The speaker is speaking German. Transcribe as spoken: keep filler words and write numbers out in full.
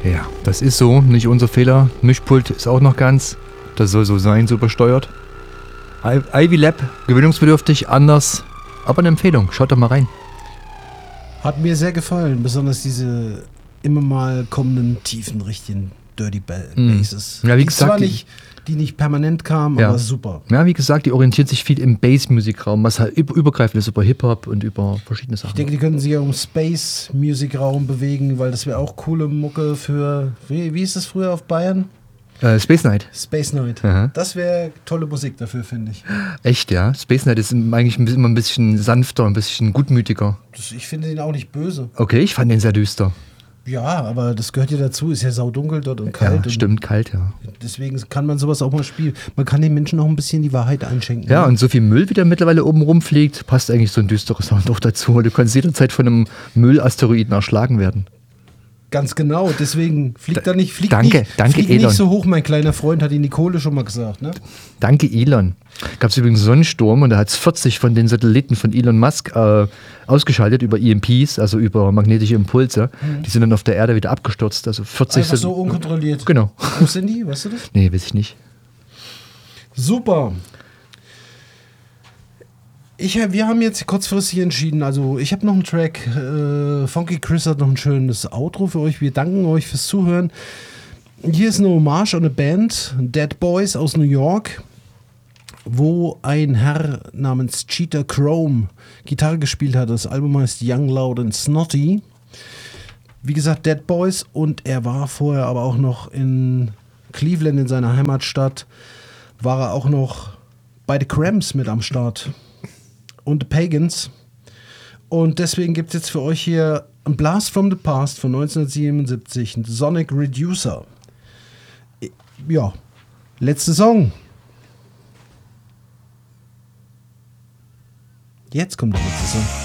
Ja, das ist so, nicht unser Fehler. Mischpult ist auch noch ganz. Das soll so sein, so besteuert. I- Ivy Lab, gewöhnungsbedürftig, anders. Aber eine Empfehlung, schaut doch mal rein. Hat mir sehr gefallen, besonders diese immer mal kommenden tiefen, richtigen Dirty Ba- Mm. Basses. Ja, wie die gesagt, zwar die- nicht, die nicht permanent kamen, Ja. aber super. Ja, wie gesagt, die orientiert sich viel im Bass-Musikraum, was halt über- übergreifend ist, über Hip-Hop und über verschiedene Sachen. Ich denke, die könnten sich ja um Space-Musikraum bewegen, weil das wäre auch coole Mucke für, wie, wie ist das früher auf Bayern? äh, Space Night. Space Night. Aha. Das wäre tolle Musik dafür, finde ich. Echt, ja. Space Night ist eigentlich ein bisschen- immer ein bisschen sanfter, ein bisschen gutmütiger. Das, ich finde den auch nicht böse. Okay, ich fand den sehr düster. Ja, aber das gehört ja dazu. Ist ja saudunkel dort und kalt. Ja, und stimmt, kalt, ja. deswegen kann man sowas auch mal spielen. Man kann den Menschen auch ein bisschen die Wahrheit einschenken. Ja, und so viel Müll, wie da mittlerweile oben rumfliegt, passt eigentlich so ein düsterer Sound auch dazu. Du kannst jederzeit von einem Müllasteroiden erschlagen werden. Ganz genau, deswegen fliegt da nicht, fliegt Danke, nicht, danke, fliegt Elon. nicht so hoch, mein kleiner Freund, hat die Nicole schon mal gesagt. Ne? Danke, Elon. Gab es übrigens einen Sonnensturm und da hat es vierzig von den Satelliten von Elon Musk äh, ausgeschaltet über E M Ps, also über magnetische Impulse. Die sind dann auf der Erde wieder abgestürzt. Also vierzig Einfach sind- so unkontrolliert. Genau. Wo sind die, weißt du das? Nee, weiß ich nicht. Super. Ich, hab- wir haben jetzt kurzfristig entschieden, also ich habe noch einen Track, äh, Funky Chris hat noch ein schönes Outro für euch, wir danken euch fürs Zuhören. Hier ist eine Hommage an eine Band, Dead Boys aus New York, wo ein Herr namens Cheetah Chrome Gitarre gespielt hat. Das Album heißt Young, Loud and Snotty. Wie gesagt, Dead Boys, und er war vorher aber auch noch in Cleveland, in seiner Heimatstadt, war er auch noch bei The Cramps mit am Start und The Pagans. Und deswegen gibt es jetzt für euch hier ein Blast from the Past von neunzehnhundertsiebenundsiebzig, ein Sonic Reducer. Ja, letzte Song. Jetzt kommt der letzte Song.